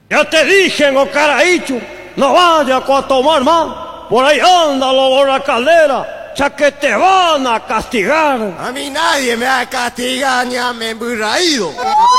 Ya te dije, Ocaraícho, no vayas a tomar más. Por ahí anda la caldera, ya que te van a castigar. A mí nadie me va a castigar ni a me emburraído.